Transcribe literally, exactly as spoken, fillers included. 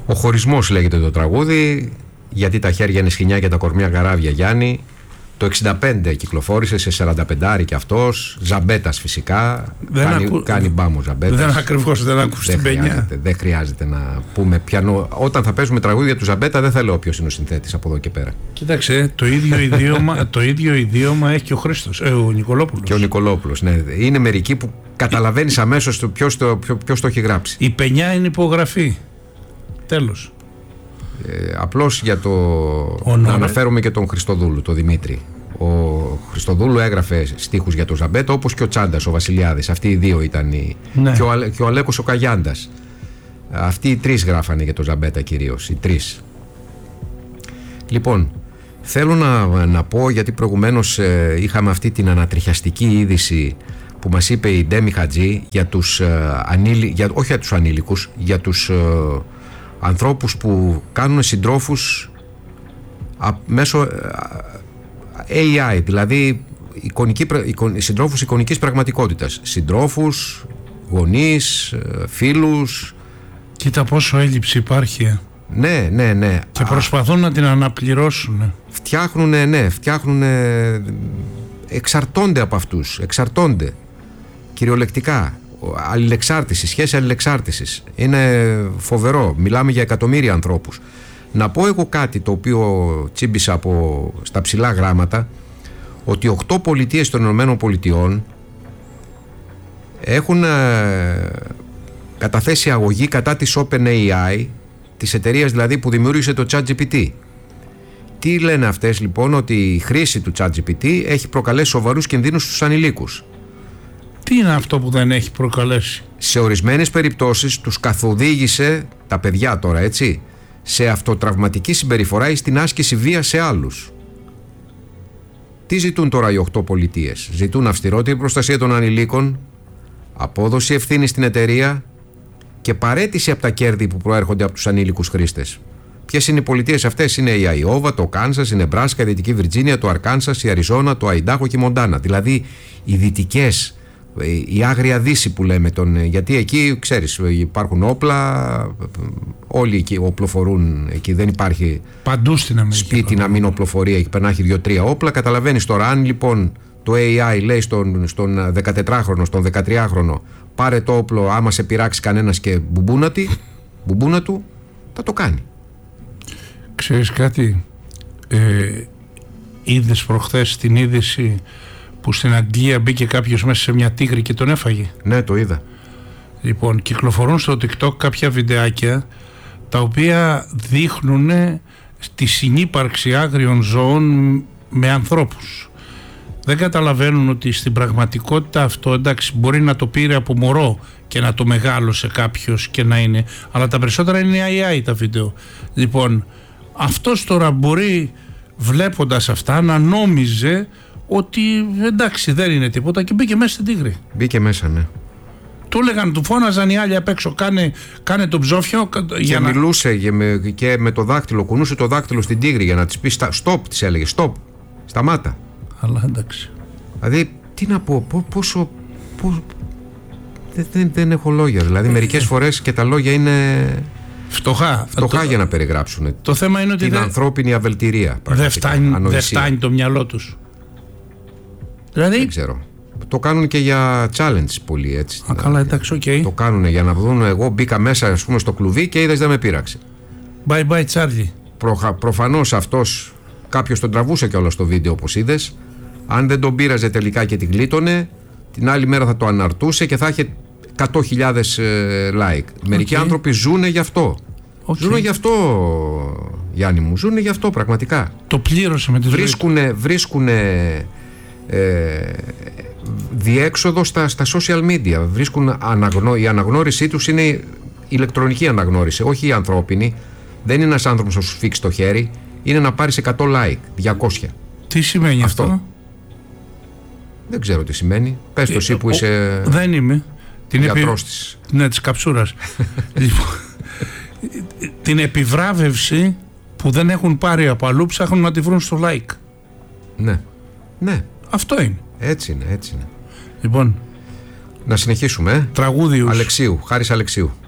Ο χωρισμός λέγεται το τραγούδι, γιατί τα χέρια είναι σχοινιά και τα κορμιά καράβια, Γιάννη. Το εξήντα πέντε κυκλοφόρησε, σε σαράντα πέντε κι αυτός. Ζαμπέτας φυσικά. Δεν κάνει, ακού... κάνει μπάμο Ζαμπέτας. Δεν ακριβώς, δεν ακούς την πενιά. Δεν χρειάζεται να πούμε πιανό. Όταν θα παίζουμε τραγούδια του Ζαμπέτα, δεν θα λέω ποιος είναι ο συνθέτης από εδώ και πέρα. Κοίταξε, το ίδιο ιδίωμα, το ίδιο ιδίωμα έχει και ο Χρήστος, ε, ο Νικολόπουλος. Και ο Νικολόπουλος, ναι. Είναι μερικοί που καταλαβαίνεις αμέσως ποιος το, ποιος το έχει γράψει. Η πενιά είναι υπογραφή. Τέλος. Ε, απλώς για το. Ο να αναφέρουμε και τον Χριστοδούλου, τον Δημήτρη. Ο Χριστοδούλου έγραφε στίχους για τον Ζαμπέτα, όπως και ο Τσάντας, ο Βασιλιάδης. Αυτοί οι δύο ήταν οι. Ναι. Και, ο, και ο Αλέκος ο Καγιάντας. Αυτοί οι τρεις γράφανε για τον Ζαμπέτα κυρίως. Οι τρεις. Λοιπόν, θέλω να, να πω, γιατί προηγουμένως ε, είχαμε αυτή την ανατριχιαστική είδηση που μας είπε η Ντέμι Χατζή για τους ε, ανήλι, για, όχι για τους ανήλικους, για τους ε, ανθρώπους που κάνουν συντρόφους α, μέσω ε, έι άι, δηλαδή εικονική, εικον, συντρόφους εικονικής πραγματικότητας, συντρόφους, γονείς, ε, φίλους. Κοίτα πόσο έλλειψη υπάρχει. Ε. Ναι, ναι, ναι. Και προσπαθούν Α, να την αναπληρώσουν. Φτιάχνουν, ναι, φτιάχνουν, εξαρτώνται από αυτούς, εξαρτώνται κυριολεκτικά. Αλληλεξάρτηση, σχέση αλληλεξάρτησης. Είναι φοβερό. Μιλάμε για εκατομμύρια ανθρώπους. Να πω εγώ κάτι το οποίο τσίμπησα από στα ψηλά γράμματα, ότι οκτώ πολιτείες των Ηνωμένων Πολιτειών έχουν ε, καταθέσει αγωγή κατά της OpenAI, της εταιρείας δηλαδή που δημιούργησε το ChatGPT. Τι λένε αυτές λοιπόν? Ότι η χρήση του ChatGPT έχει προκαλέσει σοβαρούς κινδύνους στους ανηλίκους. Τι είναι αυτό που δεν έχει προκαλέσει? Σε ορισμένες περιπτώσεις τους καθοδήγησε, τα παιδιά τώρα έτσι, σε αυτοτραυματική συμπεριφορά ή στην άσκηση βίας σε άλλους. Τι ζητούν τώρα οι οκτώ πολιτείες? Ζητούν αυστηρότερη προστασία των ανηλίκων, απόδοση ευθύνη στην εταιρεία και παραίτηση από τα κέρδη που προέρχονται από τους ανήλικους χρήστες. Ποιες είναι οι πολιτείες αυτές? Είναι η Αϊόβα, το Κάνσας, η Νεμπράσκα, η Δυτική Βιρτζίνια, το Αρκάνσας, η Αριζόνα, το Αϊντάχο και η Μοντάνα. Δηλαδή οι δυτικές, η Άγρια Δύση που λέμε, τον, γιατί εκεί ξέρεις υπάρχουν όπλα, όλοι εκεί οπλοφορούν, εκεί δεν υπάρχει παντού στην Αμερική, σπίτι να μην οπλοφορεί, εκεί περνάει δύο-τρία όπλα. Καταλαβαίνεις τώρα, αν λοιπόν το έι άι λέει στον, στον δεκατετράχρονο, στον δεκατριάχρονο, πάρε το όπλο, άμα σε πειράξει κανένας και μπουμπούνα, τη, μπουμπούνα του, θα το κάνει. Ξέρεις κάτι, ε, είδες προχθές την είδηση που στην Αγγλία μπήκε κάποιος μέσα σε μια τίγρη και τον έφαγε? Ναι, το είδα. Λοιπόν, κυκλοφορούν στο TikTok κάποια βιντεάκια τα οποία δείχνουν τη συνύπαρξη άγριων ζώων με ανθρώπους. Δεν καταλαβαίνουν ότι στην πραγματικότητα αυτό, εντάξει, μπορεί να το πήρε από μωρό και να το μεγάλωσε κάποιος και να είναι, αλλά τα περισσότερα είναι έι άι τα βίντεο. Λοιπόν, αυτός τώρα μπορεί, βλέποντας αυτά, να νόμιζε ότι εντάξει δεν είναι τίποτα και μπήκε μέσα στην τίγρη. Μπήκε μέσα, ναι. Του έλεγαν, του φώναζαν οι άλλοι απ' έξω, κάνε, κάνε το ψόφιο. Και για μιλούσε και με, και με το δάχτυλο, κουνούσε το δάχτυλο στην τίγρη για να της πει stop, της έλεγε, stop, σταμάτα. Αλλά εντάξει. Δηλαδή, τι να πω, πό, πόσο, πόσο δεν, δεν, δεν έχω λόγια, δηλαδή μερικές φορές και τα λόγια είναι φτωχά, φτωχά το, για να περιγράψουν το θέμα είναι ότι την δε, ανθρώπινη αβελτηρία. Δεν φτάνει, δε φτάνει το μυαλό τους. Δηλαδή, δεν ξέρω. Το κάνουν και για challenge πολύ, έτσι. Α, καλά, εντάξει, οκ. Okay. Το κάνουν για να δουν, εγώ μπήκα μέσα, ας πούμε, στο κλουβί και είδες δεν με πείραξε. Bye bye Charlie. Προ, προφανώς αυτός, κάποιος τον τραβούσε κιόλας στο βίντεο όπως είδες. Αν δεν τον πείραζε τελικά και την γλίτωνε, την άλλη μέρα θα το αναρτούσε και θα είχε εκατό χιλιάδες ε, like. Μερικοί okay. άνθρωποι ζουνε γι' αυτό. Okay. Ζουνε γι' αυτό, Γιάννη μου, ζουνε γι' αυτό πραγματικά. Το πλήρωσε με τη ζωή. Βρίσκουνε, βρίσκουνε ε, διέξοδο στα, στα social media. Βρίσκουν αναγνώ, η αναγνώρισή τους είναι η ηλεκτρονική αναγνώριση, όχι η ανθρώπινη. Δεν είναι ένας άνθρωπος να σου σφίξει το χέρι, είναι να πάρεις εκατό like, διακόσια. Τι σημαίνει αυτό? αυτό? Δεν ξέρω τι σημαίνει. Πες το εσύ που είσαι. Δεν είμαι. Την γιατρός επι... της. Ναι, της καψούρας. Λοιπόν, την επιβράβευση που δεν έχουν πάρει από αλλού ψάχνουν να τη βρουν στο like. Ναι. Ναι. Αυτό είναι. Έτσι είναι, έτσι είναι. Λοιπόν. Να συνεχίσουμε. Ε? Τραγούδιους. Αλεξίου, Χάρης Αλεξίου.